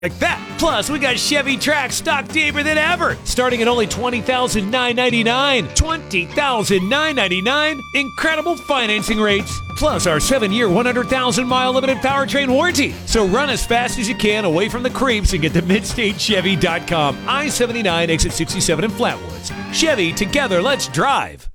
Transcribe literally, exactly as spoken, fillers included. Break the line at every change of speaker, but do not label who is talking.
Like that. Plus, we got Chevy Trax stock deeper than ever, starting at only twenty thousand nine hundred ninety-nine dollars. twenty thousand nine hundred ninety-nine dollars. Incredible financing rates. Plus, our seven-year, one hundred thousand mile limited powertrain warranty. So run as fast as you can away from the creeps and get to midstate chevy dot com. I seventy-nine, exit sixty-seven in Flatwoods. Chevy, together, let's drive.